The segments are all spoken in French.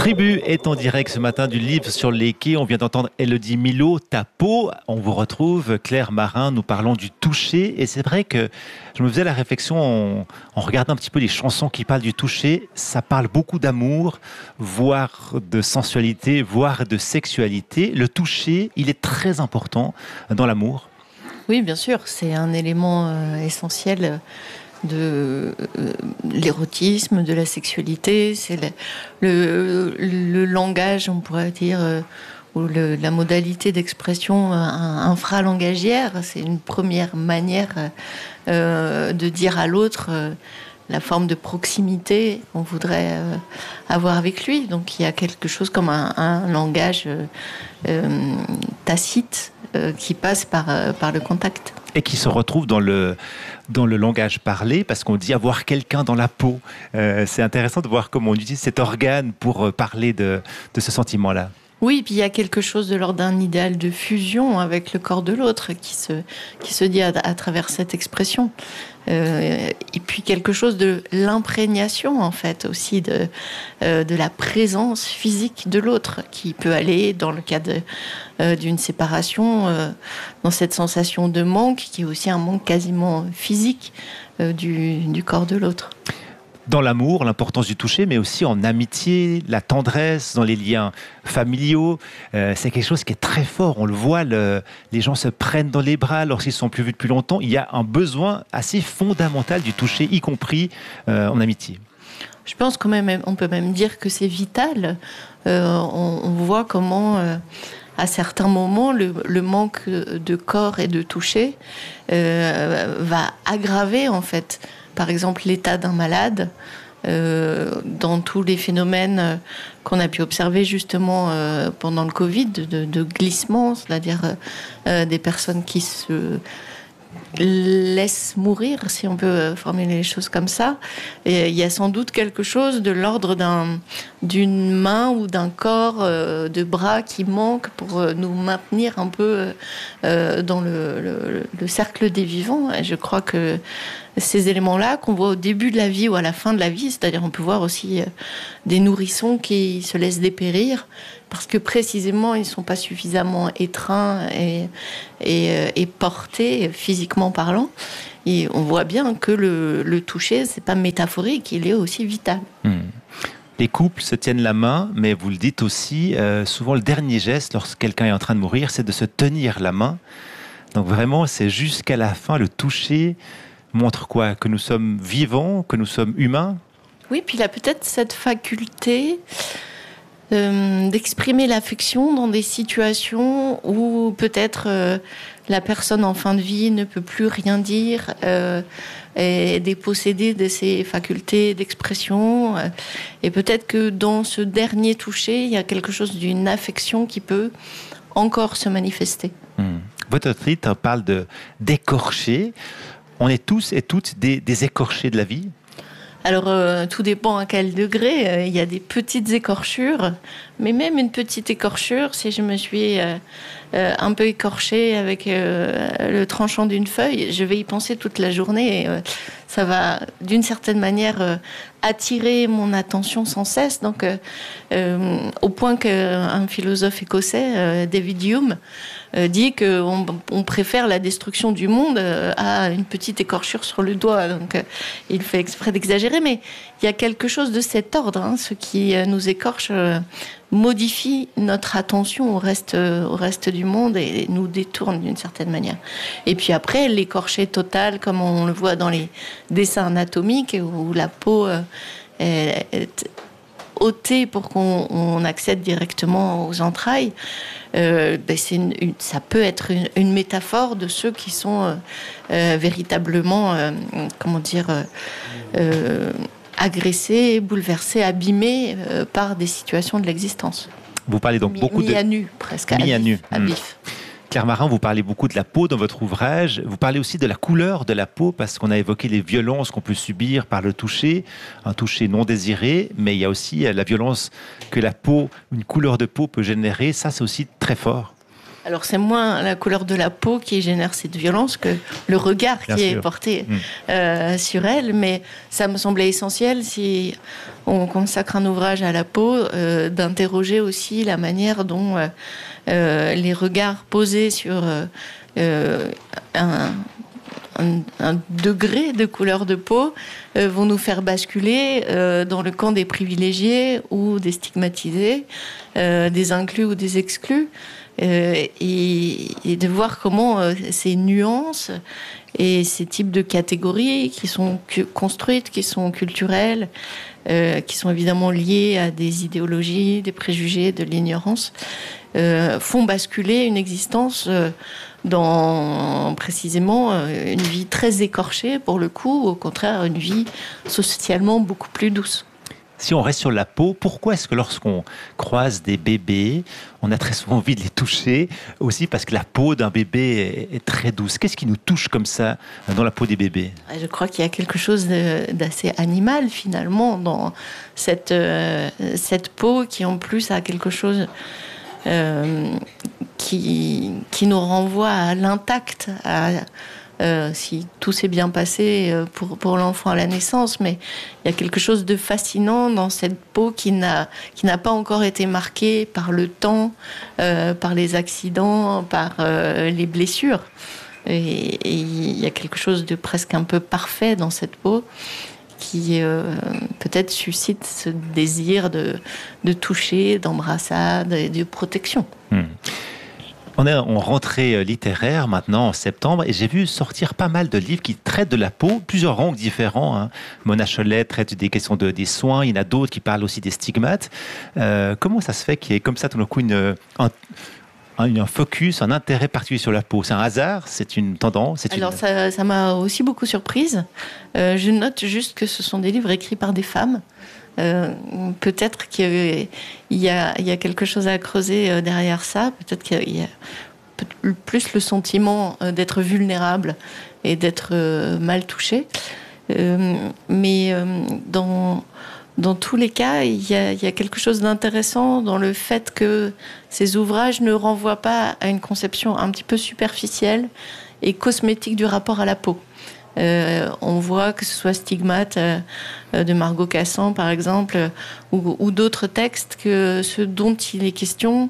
Tribu est en direct ce matin du livre sur les quais. On vient d'entendre Élodie Milot, Ta peau. On vous retrouve, Claire Marin, nous parlons du toucher. Et c'est vrai que je me faisais la réflexion en regardant un petit peu les chansons qui parlent du toucher. Ça parle beaucoup d'amour, voire de sensualité, voire de sexualité. Le toucher, il est très important dans l'amour. Oui, bien sûr, c'est un élément essentiel de l'érotisme, de la sexualité, c'est le langage, on pourrait dire, ou la modalité d'expression infralangagière. C'est une première manière de dire à l'autre la forme de proximité qu'on voudrait avoir avec lui. Donc il y a quelque chose comme un langage tacite qui passe par le contact. Et qui se retrouve dans le langage parlé, parce qu'on dit avoir quelqu'un dans la peau. C'est intéressant de voir comment on utilise cet organe pour parler de ce sentiment-là. Oui, puis il y a quelque chose de l'ordre d'un idéal de fusion avec le corps de l'autre qui se dit à travers cette expression. Et puis quelque chose de l'imprégnation, en fait, aussi de la présence physique de l'autre, qui peut aller, dans le cas d'une séparation, dans cette sensation de manque, qui est aussi un manque quasiment physique du corps de l'autre. Dans l'amour, l'importance du toucher, mais aussi en amitié, la tendresse, dans les liens familiaux. C'est quelque chose qui est très fort. On le voit, les gens se prennent dans les bras lorsqu'ils ne sont plus vus depuis longtemps. Il y a un besoin assez fondamental du toucher, y compris en amitié. Je pense qu'on peut même dire que c'est vital. On voit comment, à certains moments, le manque de corps et de toucher va aggraver, en fait, par exemple, l'état d'un malade, dans tous les phénomènes qu'on a pu observer justement pendant le Covid, de glissement, c'est-à-dire des personnes qui se laissent mourir, si on peut formuler les choses comme ça. Et il y a sans doute quelque chose de l'ordre d'une main ou d'un corps, de bras qui manque pour nous maintenir un peu dans le cercle des vivants. Et je crois que ces éléments-là qu'on voit au début de la vie ou à la fin de la vie, c'est-à-dire on peut voir aussi des nourrissons qui se laissent dépérir parce que précisément ils ne sont pas suffisamment étreints et portés physiquement parlant. Et on voit bien que le toucher, c'est pas métaphorique, il est aussi vital. Les couples se tiennent la main, mais vous le dites aussi, souvent le dernier geste lorsque quelqu'un est en train de mourir, c'est de se tenir la main. Donc vraiment, c'est jusqu'à la fin, le toucher montre quoi? Que nous sommes vivants, que nous sommes humains? Oui, puis il a peut-être cette faculté d'exprimer l'affection dans des situations où peut-être la personne en fin de vie ne peut plus rien dire, est dépossédée de ses facultés d'expression. Et peut-être que dans ce dernier toucher, il y a quelque chose d'une affection qui peut encore se manifester. Votre titre parle d'écorcher. On est tous et toutes des écorchés de la vie? Alors, tout dépend à quel degré. Il y a des petites écorchures, mais même une petite écorchure, si je me suis un peu écorchée avec le tranchant d'une feuille, je vais y penser toute la journée. Et, ça va, d'une certaine manière, attirer mon attention sans cesse. Donc, au point qu'un philosophe écossais, David Hume, dit qu'on préfère la destruction du monde à une petite écorchure sur le doigt. Donc, il fait exprès d'exagérer, mais il y a quelque chose de cet ordre. Ce qui nous écorche modifie notre attention au reste du monde et nous détourne d'une certaine manière. Et puis après, l'écorché total, comme on le voit dans les dessins anatomiques, où la peau est ôtée pour qu'on accède directement aux entrailles, ça peut être une métaphore de ceux qui sont véritablement, agressés, bouleversés, abîmés par des situations de l'existence. Vous parlez donc beaucoup mis à nu, presque, mis à nu. À vif. Claire Marin, vous parlez beaucoup de la peau dans votre ouvrage. Vous parlez aussi de la couleur de la peau, parce qu'on a évoqué les violences qu'on peut subir par le toucher, un toucher non désiré, mais il y a aussi la violence que la peau, une couleur de peau peut générer. Ça, c'est aussi très fort. Alors c'est moins la couleur de la peau qui génère cette violence que le regard Bien qui sûr. est porté sur elle, mais ça me semblait essentiel, si on consacre un ouvrage à la peau, d'interroger aussi la manière dont les regards posés sur un degré de couleur de peau vont nous faire basculer dans le camp des privilégiés ou des stigmatisés, des inclus ou des exclus, et de voir comment ces nuances et ces types de catégories qui sont construites, qui sont culturelles, qui sont évidemment liées à des idéologies, des préjugés, de l'ignorance, font basculer une existence dans précisément une vie très écorchée pour le coup, au contraire une vie socialement beaucoup plus douce. Si on reste sur la peau, pourquoi est-ce que lorsqu'on croise des bébés, on a très souvent envie de les toucher, aussi parce que la peau d'un bébé est très douce? Qu'est-ce qui nous touche comme ça dans la peau des bébés? Je crois qu'il y a quelque chose d'assez animal finalement dans cette peau qui en plus a quelque chose qui nous renvoie à l'intact, si tout s'est bien passé pour l'enfant à la naissance, mais il y a quelque chose de fascinant dans cette peau qui n'a pas encore été marquée par le temps, par les accidents, par les blessures. Et il y a quelque chose de presque un peu parfait dans cette peau qui peut-être suscite ce désir de toucher, d'embrassade et de protection. On est en rentrée littéraire maintenant en septembre et j'ai vu sortir pas mal de livres qui traitent de la peau, plusieurs angles différents. Hein. Mona Chollet traite des questions des soins, il y en a d'autres qui parlent aussi des stigmates. Comment ça se fait qu'il y ait comme ça tout d'un coup un focus, un intérêt particulier sur la peau? C'est un hasard? C'est une tendance? Alors ça m'a aussi beaucoup surprise. Je note juste que ce sont des livres écrits par des femmes. Peut-être qu'il y a quelque chose à creuser derrière ça. Peut-être qu'il y a plus le sentiment d'être vulnérable et d'être mal touché. Mais dans tous les cas, il y a quelque chose d'intéressant dans le fait que ces ouvrages ne renvoient pas à une conception un petit peu superficielle et cosmétique du rapport à la peau. On voit que ce soit Stigmate de Margot Cassan par exemple ou d'autres textes, que ce dont il est question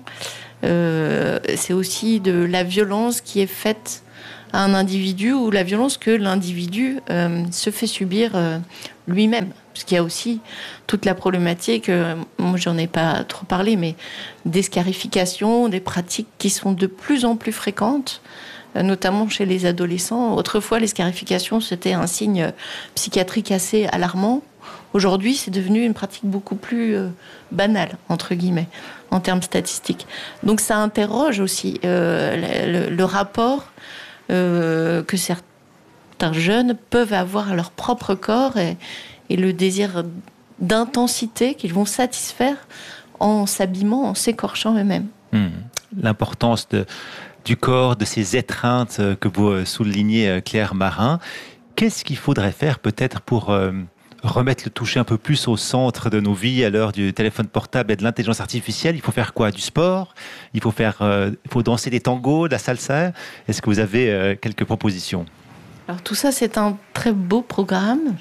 c'est aussi de la violence qui est faite à un individu ou la violence que l'individu se fait subir lui-même, parce qu'il y a aussi toute la problématique, moi j'en ai pas trop parlé, mais des scarifications, des pratiques qui sont de plus en plus fréquentes, notamment chez les adolescents. Autrefois, les scarifications, c'était un signe psychiatrique assez alarmant. Aujourd'hui, c'est devenu une pratique beaucoup plus banale, entre guillemets, en termes statistiques. Donc ça interroge aussi le rapport que certains jeunes peuvent avoir à leur propre corps et le désir d'intensité qu'ils vont satisfaire en s'abîmant, en s'écorchant eux-mêmes. L'importance du corps, de ces étreintes que vous soulignez, Claire Marin. Qu'est-ce qu'il faudrait faire peut-être pour remettre le toucher un peu plus au centre de nos vies à l'heure du téléphone portable et de l'intelligence artificielle? Il faut faire quoi? Du sport? Il faut danser des tangos, de la salsa? Est-ce que vous avez quelques propositions? Alors tout ça, c'est un très beau programme.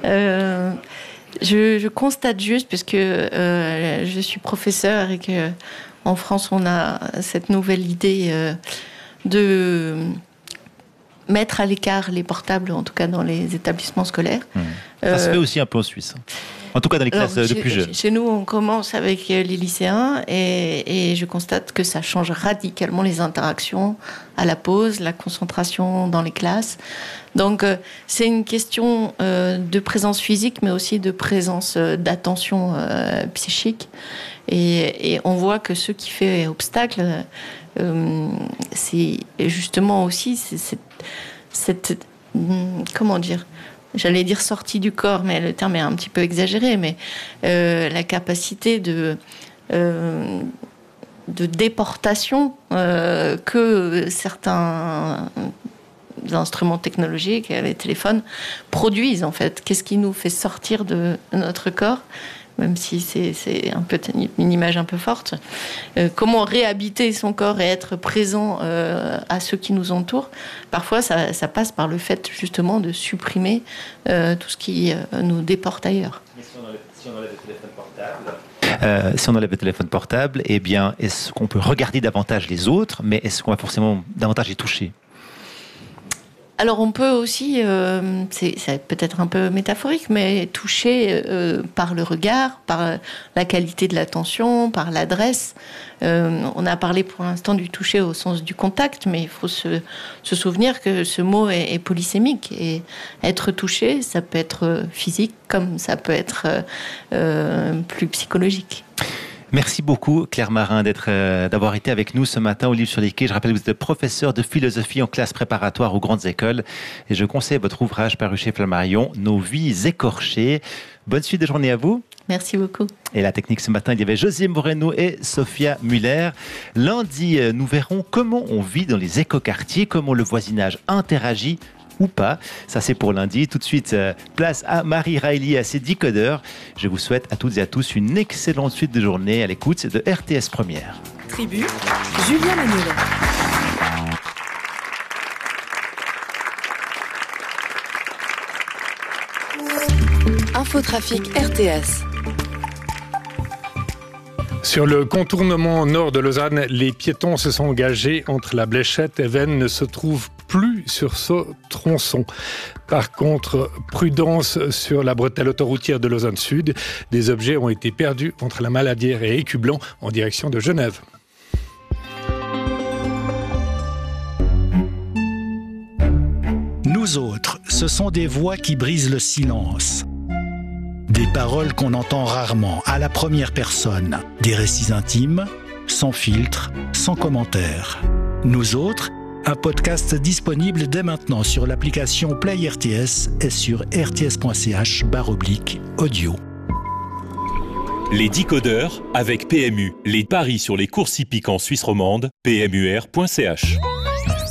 Je constate juste, puisque je suis professeure et que en France, on a cette nouvelle idée de mettre à l'écart les portables, en tout cas dans les établissements scolaires. Ça se fait aussi un peu en Suisse. En tout cas dans les classes de plus jeunes. Chez nous, on commence avec les lycéens et je constate que ça change radicalement les interactions à la pause, la concentration dans les classes. Donc, c'est une question de présence physique, mais aussi de présence d'attention psychique. Et on voit que ce qui fait obstacle, c'est justement aussi cette comment dire, j'allais dire sortie du corps, mais le terme est un petit peu exagéré, mais la capacité de déportation que certains instruments technologiques, les téléphones, produisent en fait. Qu'est-ce qui nous fait sortir de notre corps? même si c'est un peu une image un peu forte. Comment réhabiter son corps et être présent à ceux qui nous entourent. Parfois, ça passe par le fait justement de supprimer tout ce qui nous déporte ailleurs. Mais si on enlève le téléphone portable, eh bien, est-ce qu'on peut regarder davantage les autres, mais est-ce qu'on va forcément davantage les toucher ? Alors on peut aussi, c'est peut-être un peu métaphorique, mais toucher par le regard, par la qualité de l'attention, par l'adresse. On a parlé pour l'instant du toucher au sens du contact, mais il faut se souvenir que ce mot est polysémique. Et être touché, ça peut être physique comme ça peut être plus psychologique. Merci beaucoup Claire Marin d'avoir été avec nous ce matin au Livre sur les quais. Je rappelle que vous êtes professeur de philosophie en classe préparatoire aux grandes écoles et je conseille votre ouvrage paru chez Flammarion, Nos vies écorchées. Bonne suite de journée à vous. Merci beaucoup. Et la technique ce matin, il y avait José Moreno et Sophia Muller. Lundi, nous verrons comment on vit dans les écoquartiers, comment le voisinage interagit ou pas. Ça, c'est pour lundi. Tout de suite, place à Marie Riley et à ses décodeurs. Je vous souhaite à toutes et à tous une excellente suite de journée à l'écoute de RTS Première. Tribu, Julien Magnolet. Infotrafic RTS. Sur le contournement nord de Lausanne, les piétons se sont engagés entre la Bléchette et Vennes ne se trouvent plus sur ce tronçon. Par contre, prudence sur la bretelle autoroutière de Lausanne Sud. Des objets ont été perdus entre la Maladière et Écublanc en direction de Genève. Nous autres, ce sont des voix qui brisent le silence. Des paroles qu'on entend rarement, à la première personne. Des récits intimes, sans filtre, sans commentaire. Nous autres, un podcast disponible dès maintenant sur l'application Play RTS et sur rts.ch/audio. Les décodeurs avec PMU. Les paris sur les courses hippiques en Suisse romande, pmur.ch.